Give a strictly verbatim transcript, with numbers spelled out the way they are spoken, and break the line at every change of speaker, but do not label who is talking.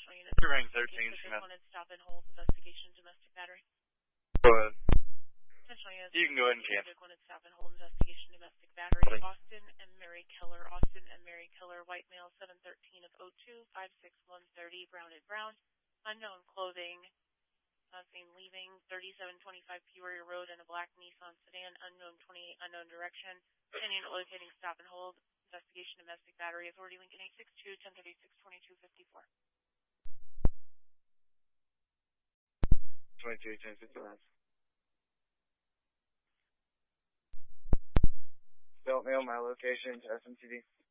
Attentional unit.
Ring thirteen,
Schmidt. Wanted stop and hold investigation domestic battery.
Go ahead.
Attentional unit.
You can go ahead and cancel.
Wanted stop and hold investigation domestic battery.
Okay.
Austin and Mary Keller. Austin and Mary Keller. White male seven thirteen of oh two five six one thirty. Brown and Brown. Unknown clothing. Uh, seen leaving thirty-seven twenty-five Peoria Road in a black Nissan sedan. Unknown twenty-eight. Unknown direction. ten unit locating stop and hold. Investigation domestic battery. Authority Lincoln eight six two ten thirty-six twenty-two fifty-four.
twenty-two ten fifty-one. Don't mail my location to S M T D.